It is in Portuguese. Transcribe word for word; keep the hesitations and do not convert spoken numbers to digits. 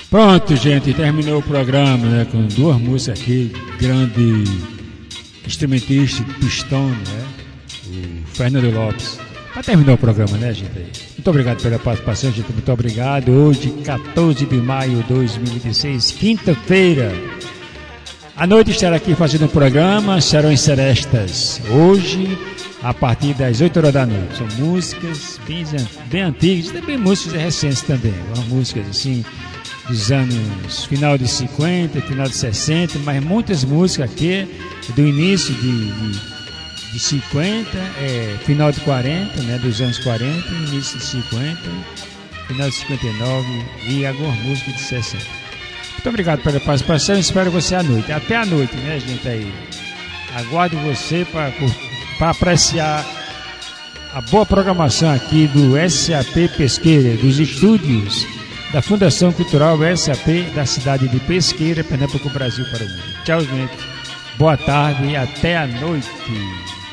Pronto, gente, terminou o programa, né, com duas músicas aqui, grande instrumentista, pistão, né, o Fernando Lopes. Para terminar o programa, né, gente? Muito obrigado pela participação, gente, muito obrigado. Hoje, quatorze de maio de dois mil e dezesseis, quinta-feira. À noite estarei aqui fazendo um programa, serão as serestas. Hoje, a partir das oito horas da noite. São músicas bem, bem antigas, também músicas recentes também. São músicas assim dos anos final de cinquenta, final de sessenta, mas muitas músicas aqui do início de, de, de cinquenta, é, final de quarenta, né, dos anos quarenta, início de cinquenta, final de cinquenta e nove e algumas músicas de sessenta. Muito obrigado pela participação, espero você à noite. Até à noite, né, gente aí. Aguardo você para apreciar a boa programação aqui do S A P Pesqueira, dos estúdios da Fundação Cultural S A P da cidade de Pesqueira, Pernambuco, Brasil para o mundo. Tchau, gente. Boa tarde e até a noite.